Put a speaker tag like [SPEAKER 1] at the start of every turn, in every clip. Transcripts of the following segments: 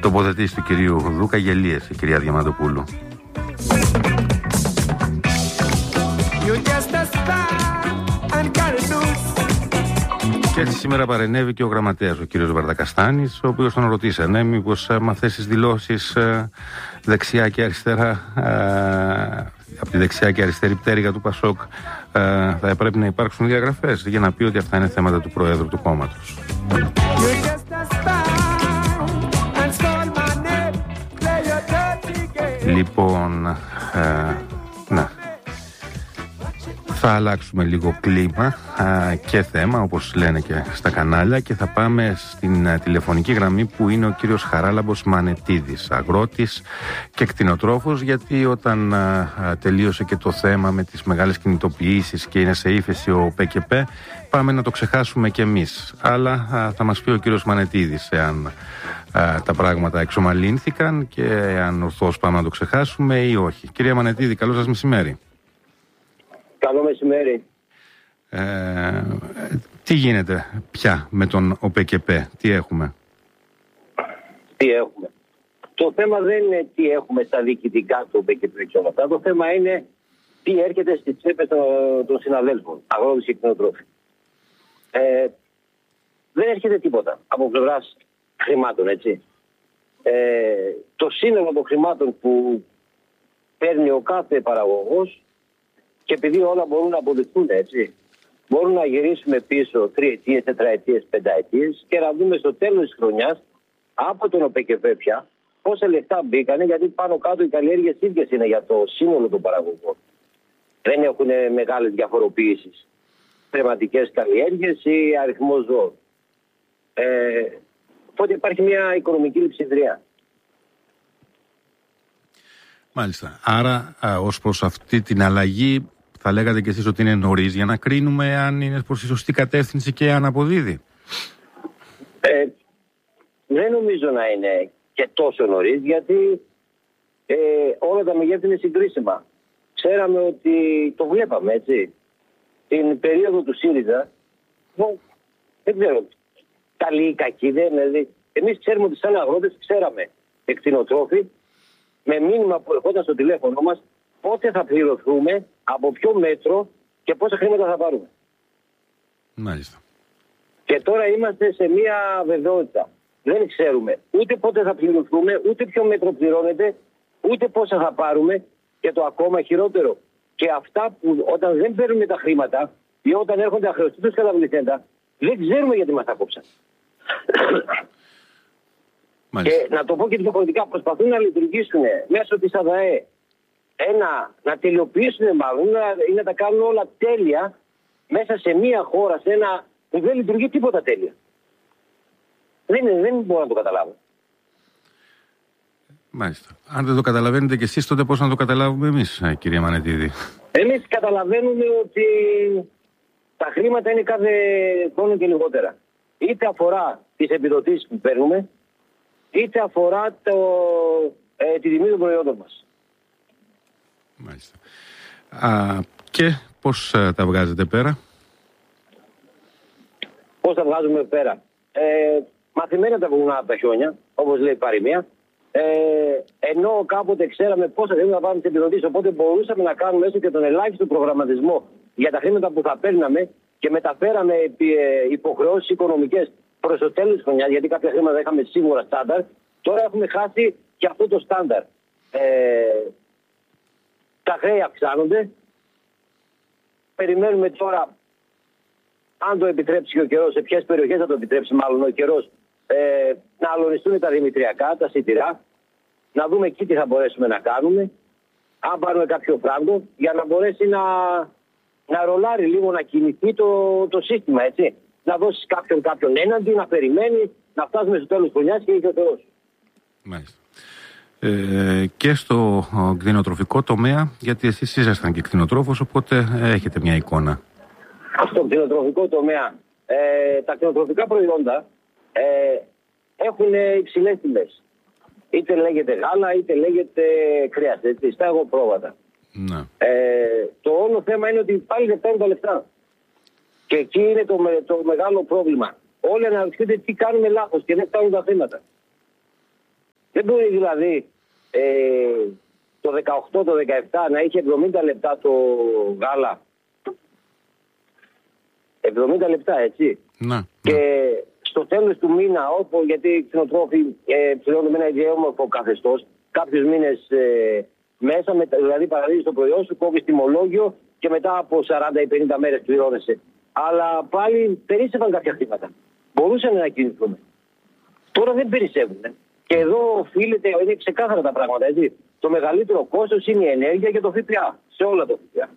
[SPEAKER 1] τοποθετήσεις του κυρίου Δούκα γελίασε, η κυρία Διαμαντοπούλου. Και έτσι σήμερα παρενέβη και ο γραμματέας, ο κύριος Βαρδακαστάνης, ο οποίος τον ρωτήσανε μήπως με αυτές τις δηλώσεις δεξιά και αριστερά, από τη δεξιά και αριστερή πτέρυγα του Πασόκ, θα έπρεπε να υπάρξουν διαγραφές, για να πει ότι αυτά είναι θέματα του Προέδρου του κόμματος. Λοιπόν, θα αλλάξουμε λίγο κλίμα και θέμα, όπως λένε και στα κανάλια, και θα πάμε στην τηλεφωνική γραμμή που είναι ο κύριος Χαράλαμπος Μανετίδης, αγρότης και κτηνοτρόφος, γιατί όταν τελείωσε και το θέμα με τις μεγάλες κινητοποιήσεις και είναι σε ύφεση ο ΠΚΠ, πάμε να το ξεχάσουμε κι εμείς. Αλλά θα μας πει ο κύριος Μανετίδης εάν τα πράγματα εξομαλύνθηκαν και αν ορθώς πάμε να το ξεχάσουμε ή όχι. Κυρία Μανετίδη, καλό σας μεσημέρι.
[SPEAKER 2] Καλό μεσημέρι.
[SPEAKER 1] Τι γίνεται πια με τον ΟΠΚΠ, τι έχουμε?
[SPEAKER 2] Τι έχουμε. Το θέμα δεν είναι τι έχουμε στα διοικητικά του ΟΠΚΠ και όλα αυτά. Το θέμα είναι τι έρχεται στις τσέπες των συναδέλφων, αγρότες και κτηνοτρόφοι. Δεν έρχεται τίποτα από πλευράς χρημάτων, έτσι. Το σύνολο των χρημάτων που παίρνει ο κάθε παραγωγός, και επειδή όλα μπορούν να αποδειχθούν, έτσι, μπορούν να γυρίσουμε πίσω 3 ετίες, 4 ετίες, 5 ετίες και να δούμε στο τέλος της χρονιάς από τον ΟΠΚΠ πια πόσα λεφτά μπήκανε, γιατί πάνω κάτω οι καλλιέργειες ίδιες είναι για το σύνολο των παραγωγών. Δεν έχουν μεγάλες διαφοροποιήσεις. Πνευματικές καλλιέργειες ή αριθμός ζώων. Οπότε υπάρχει μια οικονομική λειψιδρία.
[SPEAKER 1] Μάλιστα. Άρα, ως προς αυτή την αλλαγή, θα λέγατε και εσείς ότι είναι νωρίς για να κρίνουμε αν είναι προς τη σωστή κατεύθυνση και αν αποδίδει?
[SPEAKER 2] Δεν νομίζω να είναι και τόσο νωρίς, γιατί όλα τα μεγέθη είναι συγκρίσιμα. Ξέραμε ότι το βλέπαμε, έτσι. Την περίοδο του ΣΥΡΙΖΑ, δεν ξέρω, καλή ή κακή, δηλαδή. Εμείς ξέρουμε ότι σαν αγρότες ξέραμε, κτηνοτρόφοι, με μήνυμα που ερχόταν στο τηλέφωνο μας, πότε θα πληρωθούμε, από ποιο μέτρο και πόσα χρήματα θα πάρουμε.
[SPEAKER 1] Μάλιστα.
[SPEAKER 2] Και τώρα είμαστε σε μια βεβαιότητα. Δεν ξέρουμε ούτε πότε θα πληρωθούμε, ούτε ποιο μέτρο πληρώνεται, ούτε πόσα θα πάρουμε, και το ακόμα χειρότερο. Και αυτά που όταν δεν παίρνουμε τα χρήματα ή όταν έρχονται αχρεωστήτως καταβληθέντα, δεν ξέρουμε γιατί μας τα κόψαν. Και να το πω και διαφορετικά, προσπαθούν να λειτουργήσουν μέσω της ΑΔΑΕ να τελειοποιήσουν μάλλον ή να τα κάνουν όλα τέλεια μέσα σε μία χώρα, σε ένα που δεν λειτουργεί τίποτα τέλεια. Δεν μπορώ να το καταλάβω.
[SPEAKER 1] Μάλιστα. Αν δεν το καταλαβαίνετε κι εσείς, τότε πώς να το καταλάβουμε εμείς, κυρία Μανετίδη?
[SPEAKER 2] Εμείς καταλαβαίνουμε ότι τα χρήματα είναι κάθε χρόνο και λιγότερα. Είτε αφορά τις επιδοτήσεις που παίρνουμε, είτε αφορά τη τιμή των προϊόντων μας.
[SPEAKER 1] Μάλιστα. Και πώς τα βγάζετε πέρα?
[SPEAKER 2] Πώς τα βγάζουμε πέρα? Μαθημένα τα βουνά από τα χιόνια, όπως λέει η παροιμία. Ενώ κάποτε ξέραμε πόσα χρήματα θα πάρουμε τις επιδοτήσεις, οπότε μπορούσαμε να κάνουμε έστω και τον ελάχιστο προγραμματισμό για τα χρήματα που θα παίρναμε και μεταφέραμε υποχρεώσεις οικονομικές προς το τέλος της χρονιάς, γιατί κάποια χρήματα είχαμε σίγουρα στάνταρ. Τώρα έχουμε χάσει και αυτό το στάνταρ. Τα χρέη αυξάνονται. Περιμένουμε τώρα, αν το επιτρέψει και ο καιρός, σε ποιες περιοχές θα το επιτρέψει μάλλον ο καιρός, να αλωνιστούν τα δημητριακά, τα σιτηρά, να δούμε εκεί τι θα μπορέσουμε να κάνουμε, αν πάρουμε κάποιο φράγκο, για να μπορέσει να ρολάρει λίγο, να κινηθεί το σύστημα, έτσι. Να δώσει κάποιον έναντι, να περιμένει, να φτάσουμε στο τέλος της χρονιάς και είχε ο Θεός.
[SPEAKER 1] Μάλιστα. Και στο κτηνοτροφικό τομέα, γιατί εσείς ήσασταν και κτηνοτρόφος, οπότε έχετε μια εικόνα.
[SPEAKER 2] Στο κτηνοτροφικό τομέα, τα κτηνοτροφικά προϊόντα έχουν υψηλές τιμές. Είτε λέγεται γάλα, είτε λέγεται κρέας, έτσι, στα εγωπρόβατα. Ναι. Το όλο θέμα είναι ότι πάλι δεν παίρνουν τα λεφτά. Και εκεί είναι το μεγάλο πρόβλημα. Όλοι αναρωτιούνται τι κάνουμε λάθος και δεν φτάνουν τα χρήματα. Δεν μπορεί δηλαδή το 18, το 17 να είχε 70 λεπτά το γάλα. 70 λεπτά, έτσι.
[SPEAKER 1] Να.
[SPEAKER 2] Και στο τέλος του μήνα, όπου γιατί οι κτηνοτρόφοι πληρώνουν με ένα ιδιαίτερο καθεστώς, κάποιους μήνες μέσα, δηλαδή παραδείγεις το προϊόν σου, κόβεις τιμολόγιο και μετά από 40 ή 50 μέρες πληρώνεσαι. Αλλά πάλι περίσσευαν κάποια χρήματα. Μπορούσαν να κινηθούν. Τώρα δεν περισσεύουν. Και εδώ οφείλεται, είναι ξεκάθαρα τα πράγματα, έτσι. Το μεγαλύτερο κόστος είναι η ενέργεια και το ΦΠΑ. Σε όλα το ΦΠΑ.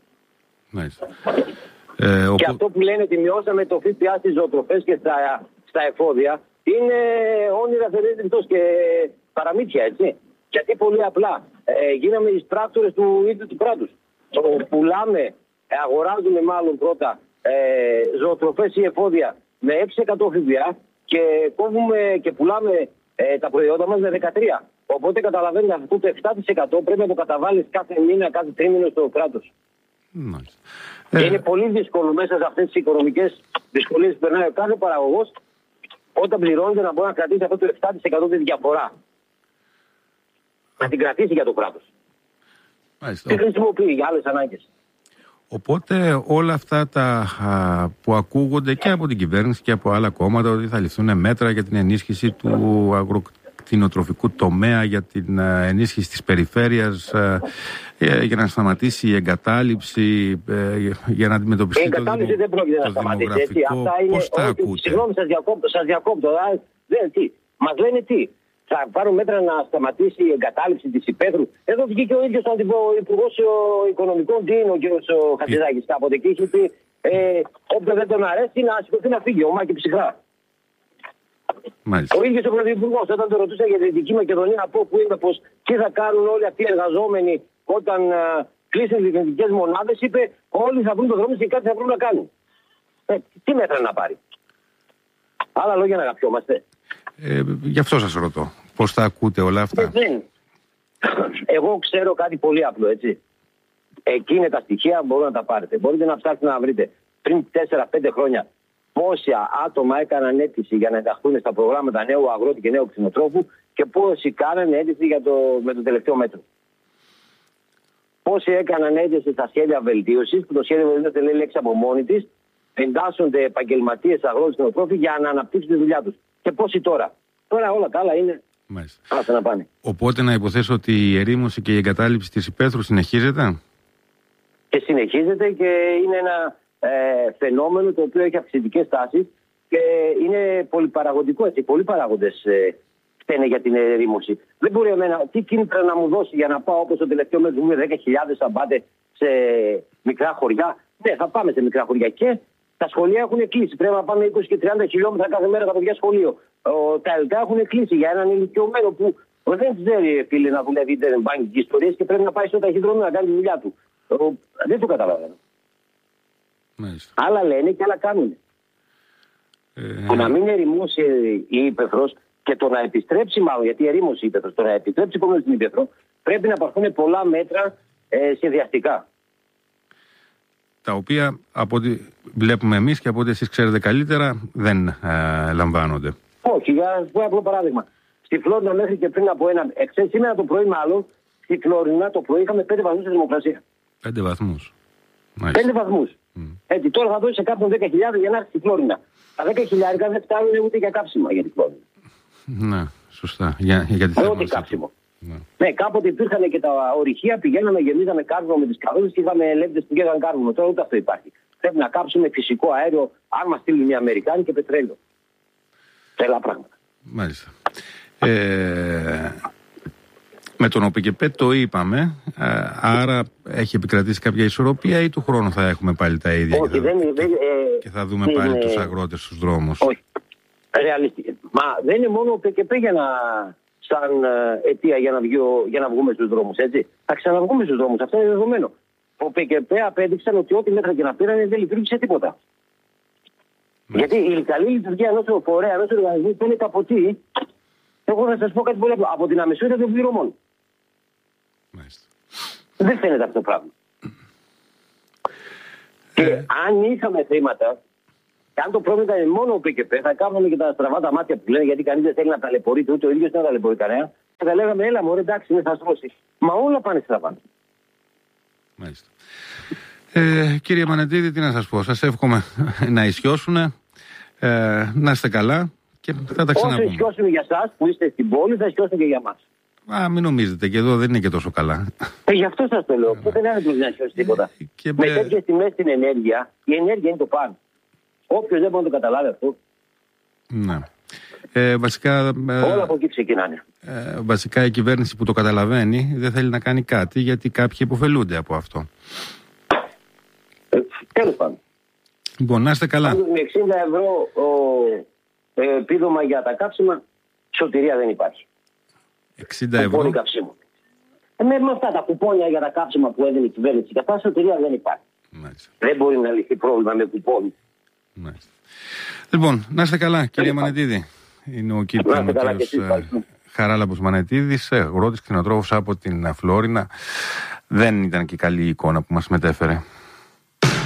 [SPEAKER 2] Και αυτό που λένε ότι μειώσαμε το ΦΠΑ στις ζωοτροφές και στα εφόδια είναι όνειρα θερίδευτος και παραμύθια, έτσι. Γιατί πολύ απλά γίναμε οι πράκτορες του ίδιου του κράτους. Πουλάμε, αγοράζουμε μάλλον πρώτα ζωοτροφές ή εφόδια με 6% ΦΠΑ και κόβουμε και πουλάμε τα προϊόντα μας με 13%. Οπότε καταλαβαίνετε αυτό το 7% πρέπει να το καταβάλεις κάθε μήνα, κάθε τρίμηνο στο κράτος. Και είναι πολύ δύσκολο μέσα σε αυτές τις οικονομικές δυσκολίες που περνάει ο κάθε παραγωγός όταν πληρώνεται να μπορεί να κρατήσει αυτό το 7% τη διαφορά. Να την κρατήσει για το κράτος. Και χρησιμοποιεί για άλλες ανάγκες.
[SPEAKER 1] Οπότε όλα αυτά τα που ακούγονται και από την κυβέρνηση και από άλλα κόμματα ότι θα ληφθούν μέτρα για την ενίσχυση του αγροκτηνοτροφικού τομέα, για την ενίσχυση της περιφέρειας, για να σταματήσει η εγκατάλειψη, για να αντιμετωπιστεί
[SPEAKER 2] η εγκατάλειψη δεν πρόκειται να σταματήσει. Έτσι. Αυτά είναι,
[SPEAKER 1] πώς τα ακούτε?
[SPEAKER 2] Συγγνώμη, σας διακόπτω. Μας λένε τι. Θα πάρουν μέτρα να σταματήσει η εγκατάλειψη της υπαίθρου. Εδώ βγήκε ο ίδιος ο Υπουργός Οικονομικών, τι είναι ο κ. Χατζηδάκης κάποτε και είχε πει όποιο δεν τον αρέσει να σηκωθεί να φύγει, ο Μάκη ψυχρά.
[SPEAKER 1] Μάλιστα.
[SPEAKER 2] Ο ίδιος ο Πρωθυπουργός όταν το ρωτούσα για τη Δυτική Μακεδονία από όπου είναι, πως τι θα κάνουν όλοι αυτοί οι εργαζόμενοι όταν κλείσουν οι διοικητικές μονάδες, είπε όλοι θα βρουν το δρόμο και κάτι θα βρουν να κάνουν. Τι μέτρα να πάρει? Άλλα λόγια να αγαπιόμαστε.
[SPEAKER 1] Γι' αυτό σας ρωτώ. Πώς τα ακούτε όλα αυτά?
[SPEAKER 2] Εγώ ξέρω κάτι πολύ απλό, έτσι. Εκεί είναι τα στοιχεία, μπορείτε να τα πάρετε. Μπορείτε να ψάξετε να βρείτε πριν 4-5 χρόνια πόσα άτομα έκαναν αίτηση για να ενταχθούν στα προγράμματα νέου αγρότη και νέου κτηνοτρόφου και πόσοι κάνανε αίτηση με το τελευταίο μέτρο. Πόσοι έκαναν αίτηση στα σχέδια βελτίωσης, που το σχέδιο βελτίωσης δεν λέει λέξη από μόνη της, εντάσσονται επαγγελματίες αγρότες κτηνοτρόφοι για να αναπτύξουν τη δουλειά τους. Και πόσοι τώρα? Τώρα όλα τα άλλα είναι. Άσε να πάνε.
[SPEAKER 1] Οπότε να υποθέσω ότι η ερήμωση και η εγκατάλειψη της υπαίθρου συνεχίζεται.
[SPEAKER 2] Και συνεχίζεται και είναι ένα φαινόμενο το οποίο έχει αυξητικές τάσεις και είναι πολυπαραγωγικό, έτσι. Πολλοί παράγοντες φταίνε για την ερήμωση. Δεν μπορεί εμένα, τι κίνητρα να μου δώσει για να πάω όπως το τελευταίο μέτρο μου 10.000 θα πάτε σε μικρά χωριά? Ναι, θα πάμε σε μικρά χωριά και τα σχολεία έχουν κλείσει. Πρέπει να πάμε 20 και 30 χιλιόμετρα κάθε μέρα τα παιδιά σχολείο. Τα ΕΛΤΑ έχουν κλείσει για έναν ηλικιωμένο που δεν ξέρει, φίλε, να δουλεύει internet banking και ιστορίες και πρέπει να πάει στο ταχυδρομείο να κάνει τη δουλειά του. Δεν το καταλαβαίνω. Άλλα λένε και άλλα κάνουν. Το να μην ερημώσει η ύπαιθρος και το να επιστρέψει, μάλλον γιατί ερήμωσε η ύπαιθρος, το να επιστρέψει κόμμα στην ύπαιθρο, πρέπει να πάρθουν πολλά μέτρα σχεδιαστικά.
[SPEAKER 1] Τα οποία από ό,τι βλέπουμε εμείς και από ό,τι εσείς ξέρετε καλύτερα δεν λαμβάνονται. Όχι,
[SPEAKER 2] για απλό παράδειγμα. Στη Φλόρινα μέχρι και πριν από σήμερα το πρωί μάλλον, στη Φλόρινα το πρωί είχαμε 5 βαθμούς στη Δημοκρασία.
[SPEAKER 1] 5 βαθμούς.
[SPEAKER 2] 5 βαθμούς. Έτσι, τώρα θα δώσει σε κάποιον 10.000 για να έρθει στη Φλόρινα. Τα 10.000 δεν φτάνουν ούτε για κάψιμα για τη Φλόρινα.
[SPEAKER 1] Ναι, σωστά. Για
[SPEAKER 2] ό,τι κάψιμο. Ναι, κάποτε υπήρχαν και τα ορυχεία, πηγαίναμε, γεμίζαμε κάρβουνο με τις καρότες και είχαμε ελεύθερες που πήγαιναν κάρβουνο. Τώρα ούτε αυτό υπάρχει. Πρέπει να κάψουμε φυσικό αέριο, αν μας στείλουν οι Αμερικάνοι, και πετρέλαιο. Τρελά πράγματα.
[SPEAKER 1] Μάλιστα. Με τον ΟΠΚΠ το είπαμε, άρα έχει επικρατήσει κάποια ισορροπία ή του χρόνου θα έχουμε πάλι τα ίδια?
[SPEAKER 2] Όχι,
[SPEAKER 1] και θα δούμε πάλι τους αγρότες στους δρόμους?
[SPEAKER 2] Όχι. Ρεαλιστικά. Μα δεν είναι μόνο ο ΟΠΚΠ σαν αιτία για να βγούμε στους δρόμους, έτσι. Θα ξαναβγούμε στους δρόμους, αυτό είναι δεδομένο. Ο ΠΚΠ απέδειξαν ότι ό,τι μέτρα και να πήρανε δεν λειτουργήσε τίποτα. Γιατί η καλή λειτουργία ενός φορέα, ενός οργανισμού φαίνεται από τι? Εγώ θα σας πω κάτι πολύ απλό. Από την αμεσότητα των πληρωμών. Δεν φαίνεται αυτό το πράγμα. Και αν είχαμε χρήματα, και αν το πρόβλημα ήταν μόνο ο ΠΚΠ, θα κάνουμε και τα στραβά τα μάτια που λένε, γιατί κανείς δεν θέλει να ταλαιπωρείται, ούτε ο ίδιος δεν ταλαιπωρεί κανένα. Και θα λέγαμε, έλα μωρέ, εντάξει, είναι θα σώσει. Μα όλα πάνε στραβά.
[SPEAKER 1] Μάλιστα. Κύριε Μανετίδη, τι να σας πω. Σας εύχομαι να ισιώσουν, να είστε καλά και θα τα ξαναπούμε.
[SPEAKER 2] Όσο ισιώσουν για εσάς που είστε στην πόλη, θα ισιώσουν και για εμάς.
[SPEAKER 1] Μην νομίζετε, και εδώ δεν είναι και τόσο καλά.
[SPEAKER 2] Γι' αυτό σας το λέω. Δεν είναι να ισιώσει τίποτα. Με τέτοιες τιμές στην ενέργεια, η ενέργεια είναι το πάνω. Όποιος δεν μπορεί να το καταλάβει αυτό.
[SPEAKER 1] Ναι. Βασικά,
[SPEAKER 2] όλα από εκεί ξεκινάνε.
[SPEAKER 1] Βασικά η κυβέρνηση που το καταλαβαίνει δεν θέλει να κάνει κάτι γιατί κάποιοι υποφελούνται από αυτό.
[SPEAKER 2] Τέλος πάντων.
[SPEAKER 1] Λοιπόν, να είστε καλά.
[SPEAKER 2] Με 60 ευρώ επίδομα για τα κάψιμα, σωτηρία δεν υπάρχει.
[SPEAKER 1] 60 ευρώ.
[SPEAKER 2] Με αυτά τα κουπόνια για τα κάψιμα που έδινε η κυβέρνηση και αυτά, σωτηρία δεν υπάρχει.
[SPEAKER 1] Μάλιστα.
[SPEAKER 2] Δεν μπορεί να λυθεί πρόβλημα με κουπόνι.
[SPEAKER 1] Μάλιστα. Λοιπόν, να είστε καλά, κύριε Μανετίδη. Είναι ο κύριος Χαράλαμπος Μανετίδης, αγρότης κτηνοτρόφος από την Φλόρινα. Δεν ήταν και καλή η εικόνα που μας μετέφερε.